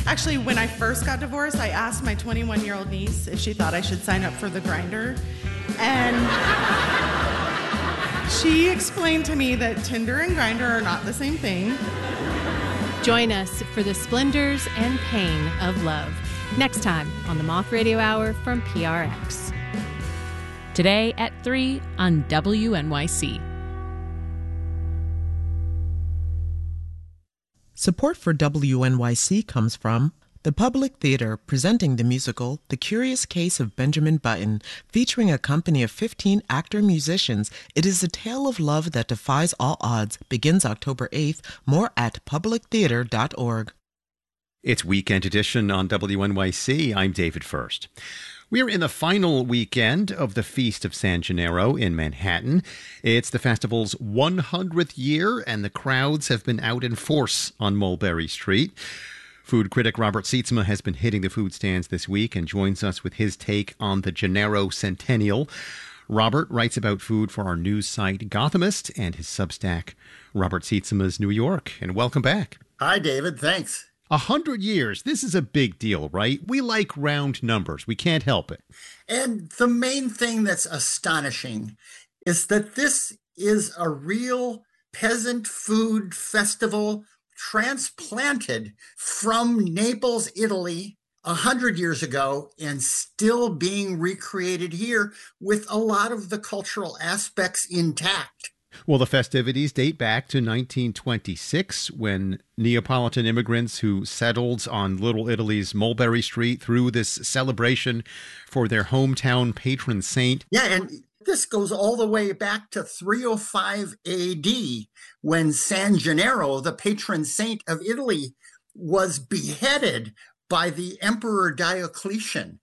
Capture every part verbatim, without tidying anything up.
Actually, when I first got divorced, I asked my twenty-one-year-old niece if she thought I should sign up for the Grinder. And she explained to me that Tinder and Grindr are not the same thing. Join us for the splendors and pain of love next time on the Moth Radio Hour from P R X. Today at three on W N Y C. Support for W N Y C comes from the Public Theater, presenting the musical The Curious Case of Benjamin Button, featuring a company of fifteen actor-musicians. It is a tale of love that defies all odds. Begins October eighth. More at public theater dot org. It's Weekend Edition on W N Y C. I'm David First. We're in the final weekend of the Feast of San Gennaro in Manhattan. It's the festival's one hundredth year, and the crowds have been out in force on Mulberry Street. Food critic Robert Sietsema has been hitting the food stands this week and joins us with his take on the Gennaro Centennial. Robert writes about food for our news site Gothamist and his Substack, Robert Sietsema's New York. And welcome back. Hi, David. Thanks. A hundred years. This is a big deal, right? We like round numbers. We can't help it. And the main thing that's astonishing is that this is a real peasant food festival transplanted from Naples, Italy, a hundred years ago, and still being recreated here with a lot of the cultural aspects intact. Well, the festivities date back to nineteen twenty-six, when Neapolitan immigrants who settled on Little Italy's Mulberry Street threw this celebration for their hometown patron saint. Yeah, and this goes all the way back to three oh five A D, when San Gennaro, the patron saint of Italy, was beheaded by the Emperor Diocletian.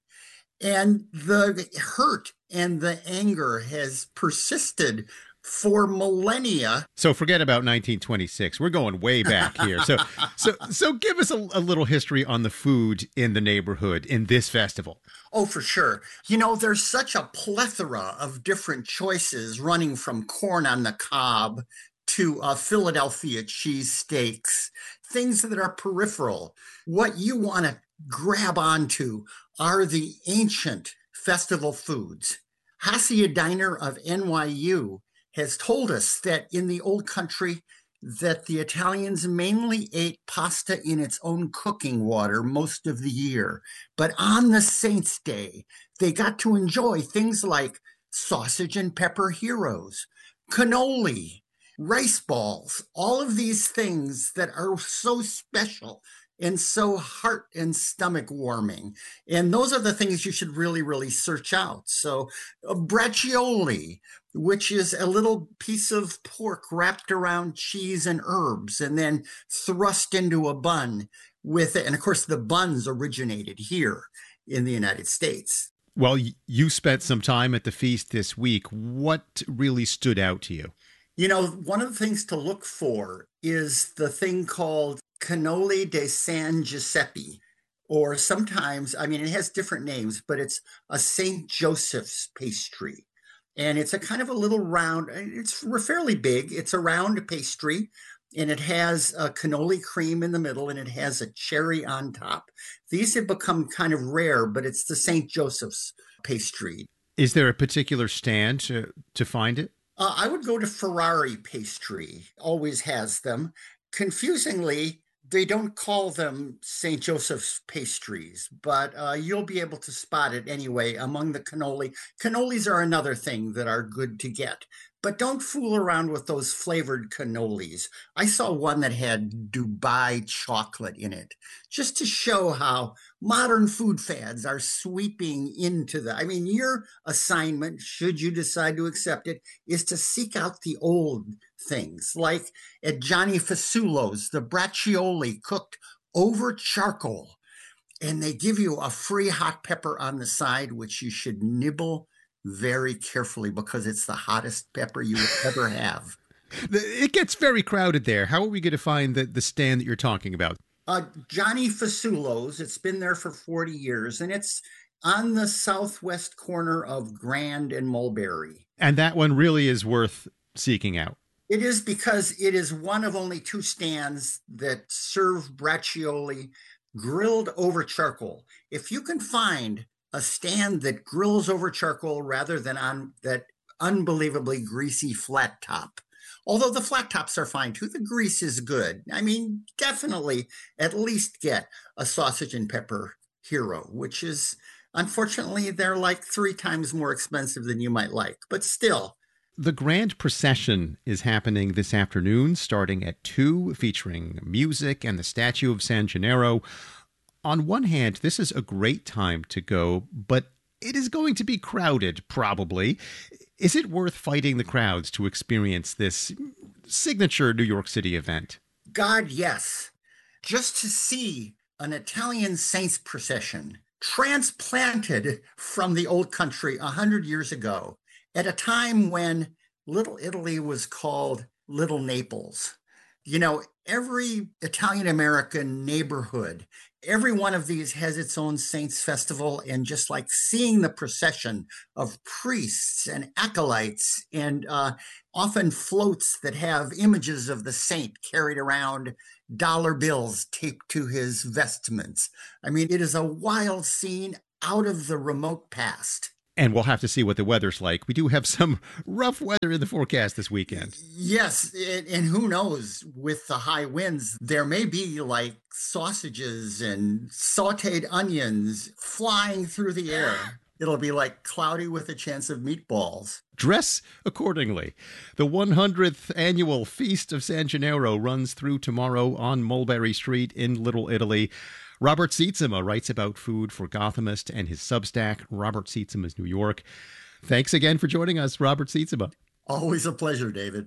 And the hurt and the anger has persisted for millennia. So forget about nineteen twenty-six. We're going way back here. So so so give us a, a little history on the food in the neighborhood in this festival. Oh, for sure. You know, there's such a plethora of different choices, running from corn on the cob to uh, Philadelphia cheesesteaks, things that are peripheral. What you want to grab onto are the ancient festival foods. Hasia Diner of N Y U has told us that in the old country, that the Italians mainly ate pasta in its own cooking water most of the year. But on the Saints' Day, they got to enjoy things like sausage and pepper heroes, cannoli, rice balls, all of these things that are so special and so heart and stomach warming. And those are the things you should really, really search out. So uh, braccioli, which is a little piece of pork wrapped around cheese and herbs and then thrust into a bun with it. And of course, the buns originated here in the United States. Well, you spent some time at the feast this week. What really stood out to you? You know, one of the things to look for is the thing called cannoli di San Giuseppe, or sometimes, I mean, it has different names, but it's a Saint Joseph's pastry. And it's a kind of a little round, it's fairly big. It's a round pastry, and it has a cannoli cream in the middle, and it has a cherry on top. These have become kind of rare, but it's the Saint Joseph's pastry. Is there a particular stand to, to find it? Uh, I would go to Ferrari Pastry, always has them. Confusingly, they don't call them Saint Joseph's pastries, but uh, you'll be able to spot it anyway among the cannoli. Cannolis are another thing that are good to get, but don't fool around with those flavored cannolis. I saw one that had Dubai chocolate in it, just to show how modern food fads are sweeping into the, I mean, your assignment, should you decide to accept it, is to seek out the old things, like at Johnny Fasulo's, the braccioli cooked over charcoal, and they give you a free hot pepper on the side, which you should nibble very carefully because it's the hottest pepper you will ever have. It gets very crowded there. How are we going to find the, the stand that you're talking about? Uh, Johnny Fasulo's, it's been there for forty years, and it's on the southwest corner of Grand and Mulberry. And that one really is worth seeking out. It is, because it is one of only two stands that serve braccioli grilled over charcoal. If you can find a stand that grills over charcoal rather than on that unbelievably greasy flat top, although the flat tops are fine too, the grease is good. I mean, definitely at least get a sausage and pepper hero, which is, unfortunately, they're like three times more expensive than you might like, but still. The Grand Procession is happening this afternoon, starting at two, featuring music and the statue of San Gennaro. On one hand, this is a great time to go, but it is going to be crowded, probably. Is it worth fighting the crowds to experience this signature New York City event? God, yes. Just to see an Italian saints procession transplanted from the old country a hundred years ago, at a time when Little Italy was called Little Naples. You know, every Italian-American neighborhood, every one of these has its own Saints Festival, and just like seeing the procession of priests and acolytes and uh, often floats that have images of the saint carried around, dollar bills taped to his vestments. I mean, it is a wild scene out of the remote past. And we'll have to see what the weather's like. We do have some rough weather in the forecast this weekend. Yes, and who knows, with the high winds, there may be like sausages and sauteed onions flying through the air. It'll be like cloudy with a chance of meatballs. Dress accordingly. The one hundredth annual Feast of San Gennaro runs through tomorrow on Mulberry Street in Little Italy. Robert Sietsema writes about food for Gothamist and his Substack, Robert Sietsema's New York. Thanks again for joining us, Robert Sietsema. Always a pleasure, David.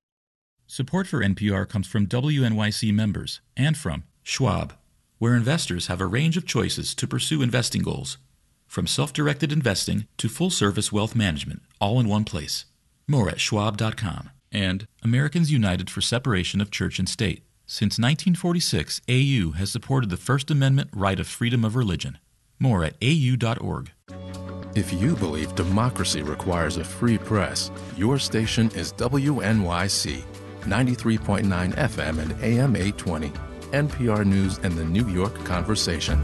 Support for N P R comes from W N Y C members and from Schwab, where investors have a range of choices to pursue investing goals, from self-directed investing to full-service wealth management, all in one place. More at schwab dot com. And Americans United for Separation of Church and State. Since nineteen forty-six, A U has supported the First Amendment right of freedom of religion. More at A U dot org. If you believe democracy requires a free press, your station is W N Y C, ninety-three point nine F M and A M eight twenty, N P R News and the New York Conversation.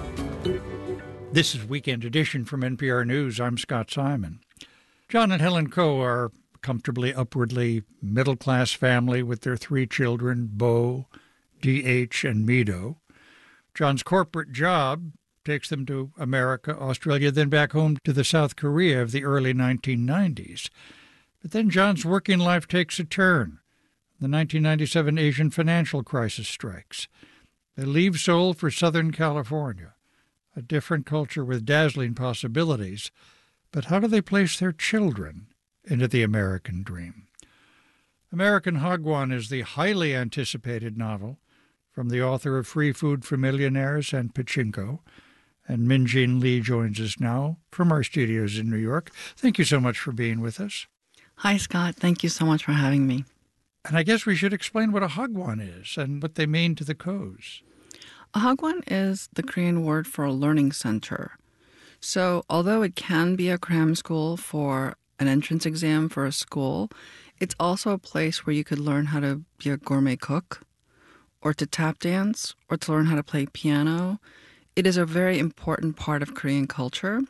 This is Weekend Edition from N P R News. I'm Scott Simon. John and Helen Coe are comfortably upwardly middle-class family with their three children, Bo, D H, and Mido. John's corporate job takes them to America, Australia, then back home to the South Korea of the early nineteen nineties. But then John's working life takes a turn. The nineteen ninety-seven Asian financial crisis strikes. They leave Seoul for Southern California, a different culture with dazzling possibilities. But how do they place their children into the American dream? American Hagwon is the highly anticipated novel from the author of Free Food for Millionaires and Pachinko. And Min-Jin Lee joins us now from our studios in New York. Thank you so much for being with us. Hi, Scott. Thank you so much for having me. And I guess we should explain what a Hagwon is and what they mean to the Coes. A Hagwon is the Korean word for a learning center. So although it can be a cram school for an entrance exam for a school, it's also a place where you could learn how to be a gourmet cook, or to tap dance, or to learn how to play piano. It is a very important part of Korean culture.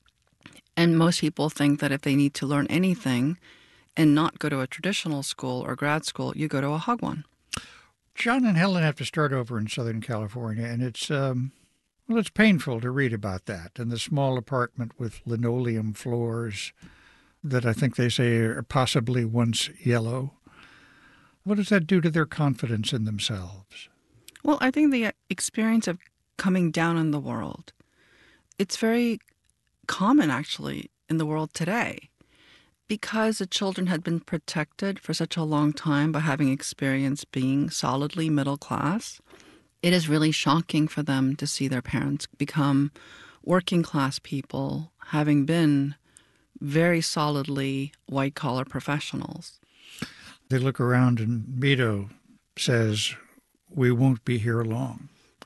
And most people think that if they need to learn anything and not go to a traditional school or grad school, you go to a Hagwon. John and Helen have to start over in Southern California, and it's, um, well, it's painful to read about that. And the small apartment with linoleum floors that I think they say are possibly once yellow. What does that do to their confidence in themselves? Well, I think the experience of coming down in the world, it's very common, actually, in the world today. Because the children had been protected for such a long time by having experienced being solidly middle class, it is really shocking for them to see their parents become working class people, having been very solidly white-collar professionals. They look around and Mido says, "We won't be here long."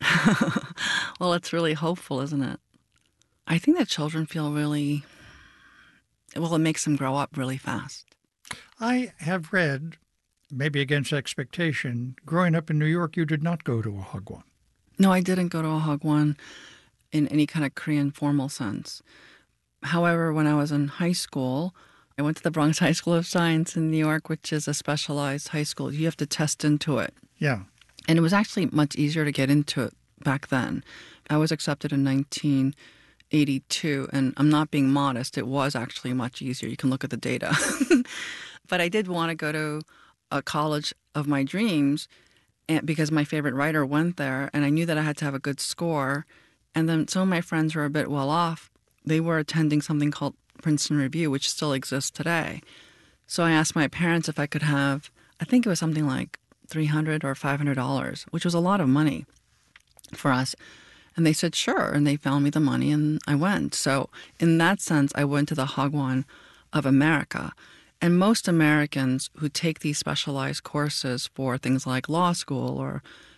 Well, it's really hopeful, isn't it? I think that children feel really, well, it makes them grow up really fast. I have read, maybe against expectation, growing up in New York, you did not go to a Hagwon. No, I didn't go to a hagwon in any kind of Korean formal sense. However, when I was in high school, I went to the Bronx High School of Science in New York, which is a specialized high school. You have to test into it. Yeah. And it was actually much easier to get into it back then. I was accepted in nineteen eighty-two, and I'm not being modest. It was actually much easier. You can look at the data. But I did want to go to a college of my dreams and, because my favorite writer went there, and I knew that I had to have a good score. And then some of my friends were a bit well off. They were attending something called Princeton Review, which still exists today. So I asked my parents if I could have, I think it was something like three hundred dollars or five hundred dollars, which was a lot of money for us. And they said, sure. And they found me the money and I went. So in that sense, I went to the Hagwon of America. And most Americans who take these specialized courses for things like law school or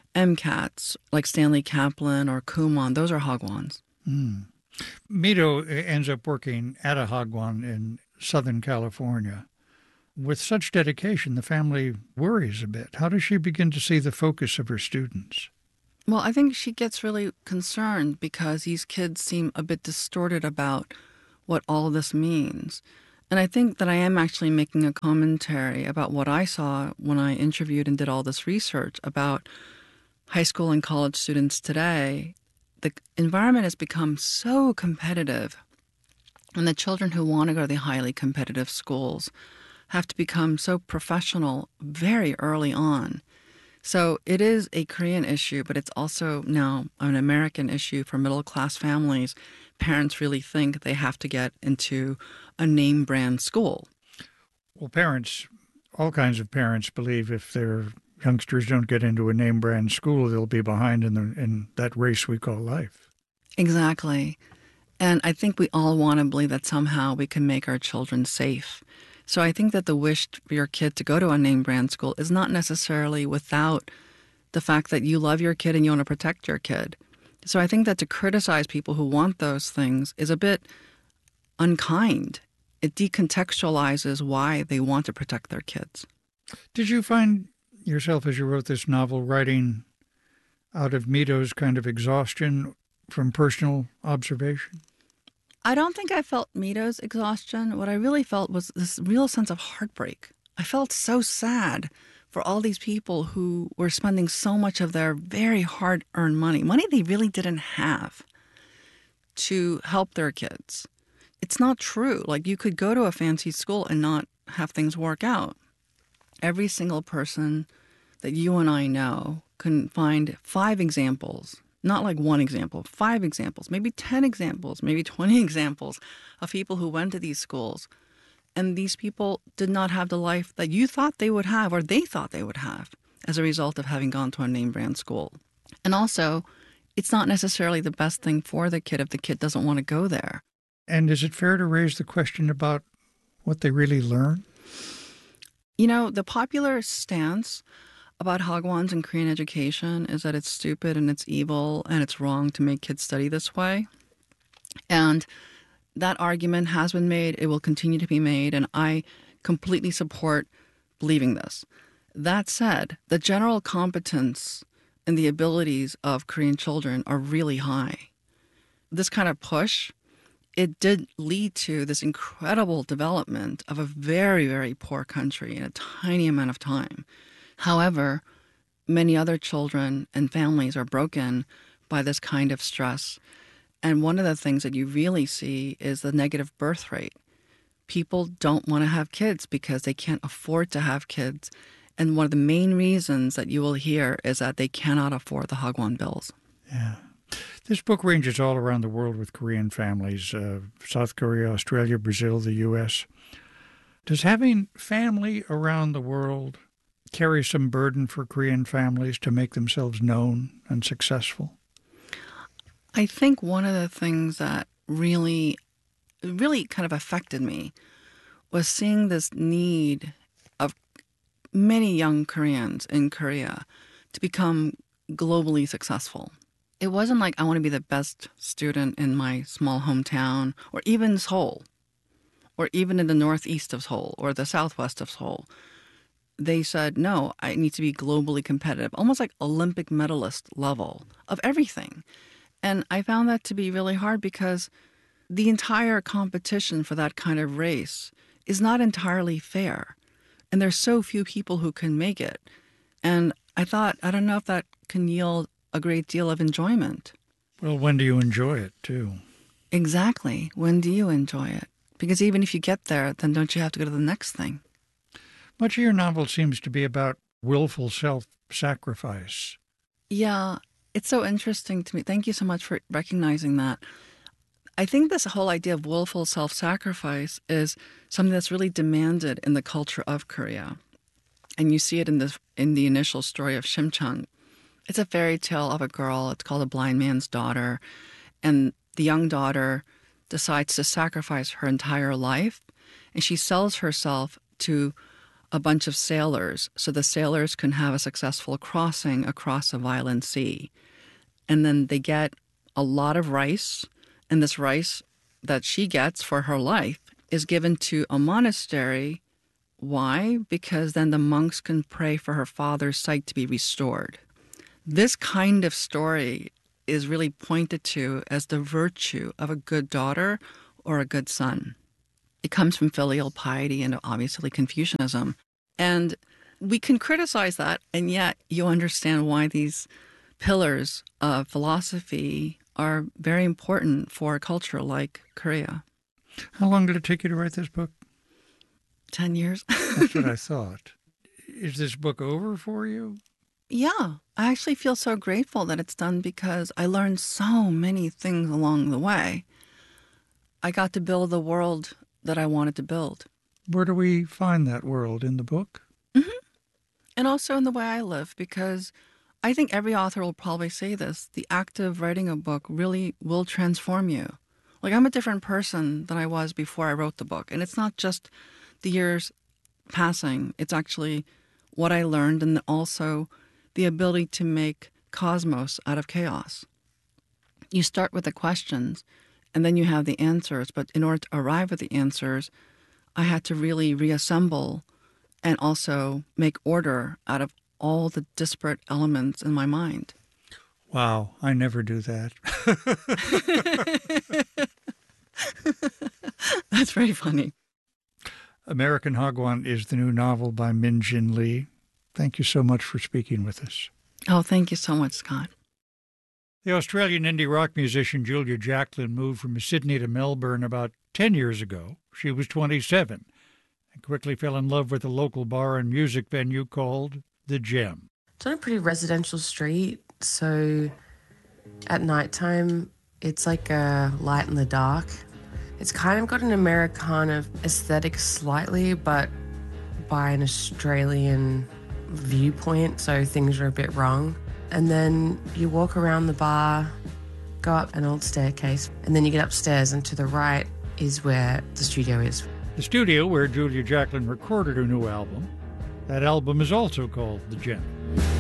MCATs, like Stanley Kaplan or Kumon, those are Hagwons. Mm. Mito ends up working at a hagwon in Southern California. With such dedication, the family worries a bit. How does she begin to see the focus of her students? Well, I think she gets really concerned because these kids seem a bit distorted about what all of this means. And I think that I am actually making a commentary about what I saw when I interviewed and did all this research about high school and college students today. The environment has become so competitive, and the children who want to go to the highly competitive schools have to become so professional very early on. So it is a Korean issue, but it's also now an American issue for middle-class families. Parents really think they have to get into a name brand school. Well, parents, all kinds of parents believe if their youngsters don't get into a name brand school, they'll be behind in, the, in that race we call life. Exactly. And I think we all want to believe that somehow we can make our children safe. So I think that the wish for your kid to go to a name brand school is not necessarily without the fact that you love your kid and you want to protect your kid. So I think that to criticize people who want those things is a bit unkind. It decontextualizes why they want to protect their kids. Did you find yourself, as you wrote this novel, writing out of Mito's kind of exhaustion from personal observation? I don't think I felt Mito's exhaustion. What I really felt was this real sense of heartbreak. I felt so sad for all these people who were spending so much of their very hard-earned money, money they really didn't have, to help their kids. It's not true. Like, you could go to a fancy school and not have things work out. Every single person that you and I know can find five examples, not like one example, five examples, maybe ten examples, maybe twenty examples of people who went to these schools. And these people did not have the life that you thought they would have or they thought they would have as a result of having gone to a name brand school. And also, it's not necessarily the best thing for the kid if the kid doesn't want to go there. And is it fair to raise the question about what they really learn? You know, the popular stance about hagwons and Korean education is that it's stupid and it's evil and it's wrong to make kids study this way. And that argument has been made. It will continue to be made. And I completely support believing this. That said, the general competence and the abilities of Korean children are really high. This kind of push, it did lead to this incredible development of a very, very poor country in a tiny amount of time. However, many other children and families are broken by this kind of stress. And one of the things that you really see is the negative birth rate. People don't want to have kids because they can't afford to have kids. And one of the main reasons that you will hear is that they cannot afford the hagwon bills. Yeah. This book ranges all around the world with Korean families, uh, South Korea, Australia, Brazil, the U S. Does having family around the world carry some burden for Korean families to make themselves known and successful? I think one of the things that really, really kind of affected me was seeing this need of many young Koreans in Korea to become globally successful. It wasn't like I want to be the best student in my small hometown or even Seoul or even in the northeast of Seoul or the southwest of Seoul. they said, no, I need to be globally competitive, almost like Olympic medalist level of everything. And I found that to be really hard because the entire competition for that kind of race is not entirely fair. And there's so few people who can make it. And I thought, I don't know if that can yield a great deal of enjoyment. Well, when do you enjoy it, too? Exactly. When do you enjoy it? Because even if you get there, then don't you have to go to the next thing? Much of your novel seems to be about willful self-sacrifice. Yeah, it's so interesting to me. Thank you so much for recognizing that. I think this whole idea of willful self-sacrifice is something that's really demanded in the culture of Korea. And you see it in the, in the initial story of Shimchang. It's a fairy tale of a girl. It's called A Blind Man's Daughter. And the young daughter decides to sacrifice her entire life. And she sells herself to a bunch of sailors so the sailors can have a successful crossing across a violent sea. And then they get a lot of rice, and this rice that she gets for her life is given to a monastery. Why? Because then the monks can pray for her father's sight to be restored. This kind of story is really pointed to as the virtue of a good daughter or a good son. It comes from filial piety and obviously Confucianism. And we can criticize that, and yet you understand why these pillars of philosophy are very important for a culture like Korea. How long did it take you to write this book? Ten years. That's what I thought. Is this book over for you? Yeah. I actually feel so grateful that it's done because I learned so many things along the way. I got to build the world that I wanted to build. Where do we find that world? In the book? Mm-hmm. And also in the way I live, because I think every author will probably say this. The act of writing a book really will transform you. Like, I'm a different person than I was before I wrote the book. And it's not just the years passing. It's actually what I learned, and also the ability to make cosmos out of chaos. You start with the questions, and then you have the answers. But in order to arrive at the answers, I had to really reassemble and also make order out of all the disparate elements in my mind. Wow, I never do that. That's very funny. American Hagwon is the new novel by Min Jin Lee. Thank you so much for speaking with us. Oh, thank you so much, Scott. The Australian indie rock musician Julia Jacklin moved from Sydney to Melbourne about ten years ago. She was twenty-seven and quickly fell in love with a local bar and music venue called The Gem. It's on a pretty residential street, so at nighttime it's like a light in the dark. It's kind of got an Americana aesthetic slightly, but by an Australian viewpoint, so things are a bit wrong. And then you walk around the bar, go up an old staircase, and then you get upstairs, and to the right is where the studio is. The studio where Julia Jacklin recorded her new album. That album is also called The Gem.